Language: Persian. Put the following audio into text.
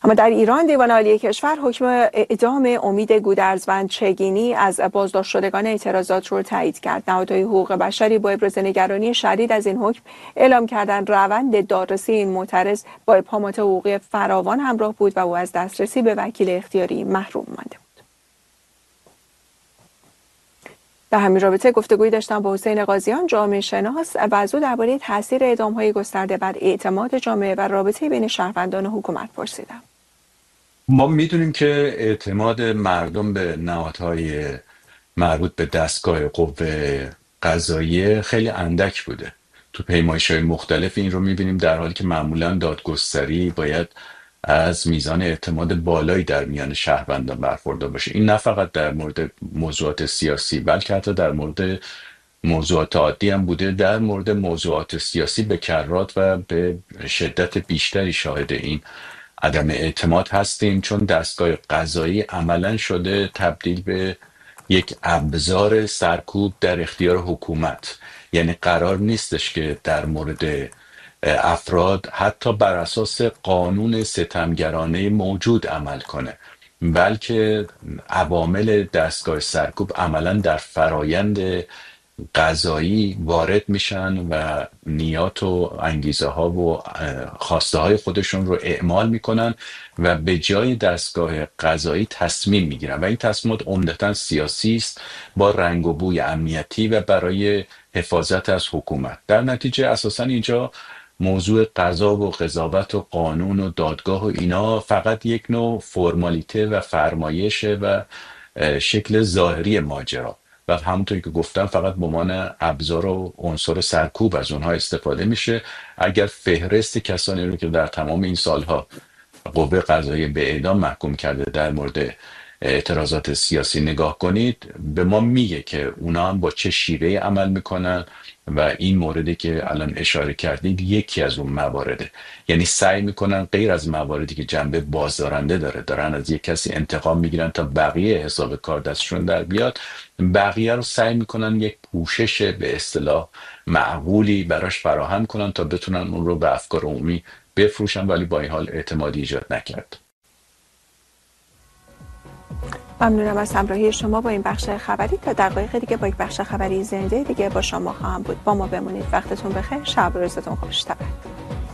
اما در ایران دیوان عالی کشور حکم اعدام امید گودرزوند چگینی از بازداشت شدگان اعتراضات رو تایید کرد. نهادهای حقوق بشری با ابراز نگرانی شدید از این حکم اعلام کردن روند دادرسی این معترض با ابهامات حقوقی فراوان همراه بود و او از دسترسی به وکیل اختیاری محروم مانده بود. در همین رابطه گفتگویی داشتم با حسین قاضیان، جامعه شناس، و از او درباره تاثیر اعدام‌های گسترده بر اعتماد جامعه و رابطه بین شهروندان و حکومت پرسیدم. ما میدونیم که اعتماد مردم به نهادهای مربوط به دستگاه قوه قضاییه خیلی اندک بوده. تو پیمایش‌های مختلف این رو میبینیم، در حالی که معمولا دادگستری باید از میزان اعتماد بالایی در میان شهروندان برخوردار باشه. این نه فقط در مورد موضوعات سیاسی بلکه حتی در مورد موضوعات عادی هم بوده. در مورد موضوعات سیاسی به کرات و به شدت بیشتری شاهد این عدم اعتماد هستیم، چون دستگاه قضایی عملا شده تبدیل به یک ابزار سرکوب در اختیار حکومت. یعنی قرار نیستش که در مورد افراد حتی بر اساس قانون ستمگرانه موجود عمل کنه، بلکه عوامل دستگاه سرکوب عملا در فرایند قضایی وارد میشن و نیات و انگیزه ها و خواسته های خودشون رو اعمال میکنن و به جای دستگاه قضایی تصمیم میگیرن و این تصمیمات عمدتاً سیاسی است با رنگ و بوی امنیتی و برای حفاظت از حکومت. در نتیجه اساساً اینجا موضوع قضا و قضاوت و قانون و دادگاه و اینا فقط یک نوع فرمالیته و فرمایشه و شکل ظاهری ماجرا و همونطوری که گفتم فقط به عنوان ابزار و عنصر سرکوب از اونها استفاده میشه. اگر فهرست کسانی رو که در تمام این سالها قوه قضاییه به اعدام محکوم کرده در مورد اعتراضات سیاسی نگاه کنید، به ما میگه که اونا هم با چه شیوهی عمل میکنن و این موردی که الان اشاره کردید یکی از اون موارده. یعنی سعی میکنن غیر از مواردی که جنبه بازدارنده داره، دارن از یک کسی انتقام میگیرن تا بقیه حساب کار دستشون در بیاد، بقیه رو سعی میکنن یک پوشش به اصطلاح معقولی براش فراهم کنن تا بتونن اون رو به افکار عمومی بفروشن، ولی با این حال اعتمادی ایجاد نکرد. ممنونم از همراهی شما با این بخش خبری. تا دقایق دیگه با یک بخش خبری زنده دیگه با شما خواهم بود. با ما بمونید. وقتتون بخیر. شب و روزتون خوش.